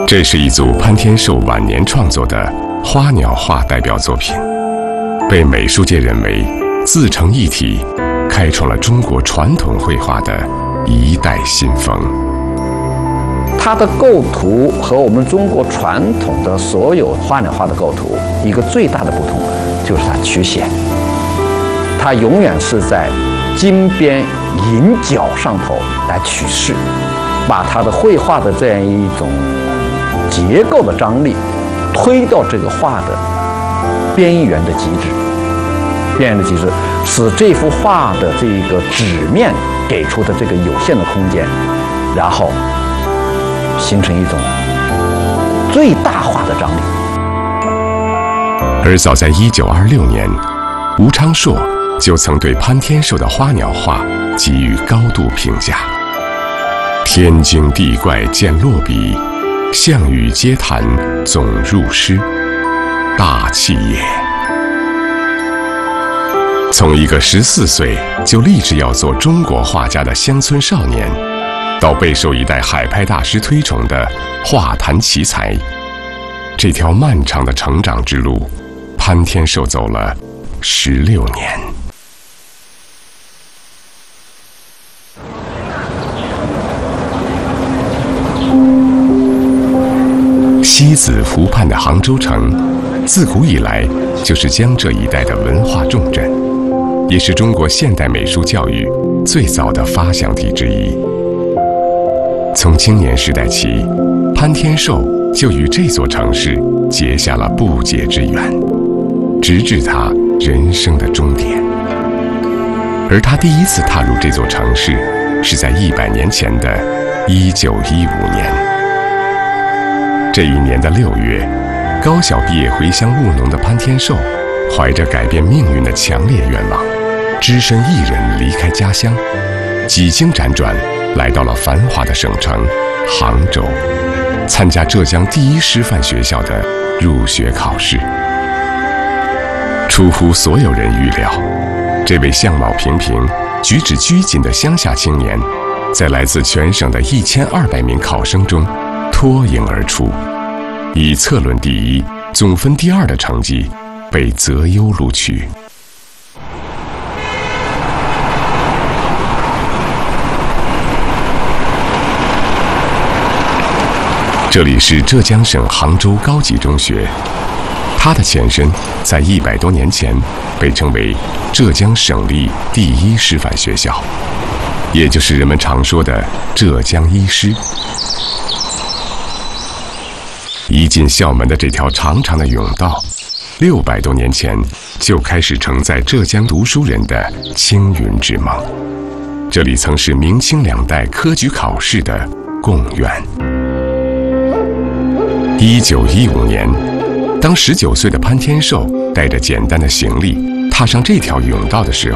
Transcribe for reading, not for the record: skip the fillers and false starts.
这是一组潘天寿晚年创作的花鸟画代表作品，被美术界认为自成一体，开创了中国传统绘画的一代新风。 它的构图和我们中国传统的所有花鸟画的构图一个最大的不同，就是它曲线，它永远是在金边银角上头来取势，把它的绘画的这样一种结构的张力推到这个画的边缘的极致，使这幅画的这个纸面给出的这个有限的空间，然后形成一种最大化的张力。 而早在1926年，吴昌硕就曾对潘天寿的花鸟画给予高度评价：天经地怪见落笔，项羽皆谈总入诗，大气也。从一个14岁就立志要做中国画家的乡村少年，到备受一代海派大师推崇的画坛奇才，这条漫长的成长之路，潘天寿走了16年。西子湖畔的杭州城，自古以来就是江浙一带的文化重镇，也是中国现代美术教育最早的发祥地之一。从青年时代起，潘天寿就与这座城市结下了不解之缘，直至他人生的终点。而他第一次踏入这座城市，是在100年前的1915年。这一年的6月，高校毕业回乡务农的潘天寿，怀着改变命运的强烈愿望，只身一人离开家乡，几经辗转，来到了繁华的省城杭州，参加浙江第一师范学校的入学考试。出乎所有人预料，这位相貌平平、举止拘谨的乡下青年，在来自全省的1200名考生中脱颖而出，以策论第一、总分第2的成绩被择优录取。这里是浙江省杭州高级中学，它的前身在100多年前被称为浙江省立第一师范学校，也就是人们常说的浙江一师。一进校门的这条长长的甬道，600多年前就开始承载浙江读书人的青云之梦。这里曾是明清2代科举考试的贡院。1915年，当19岁的潘天寿带着简单的行李踏上这条甬道的时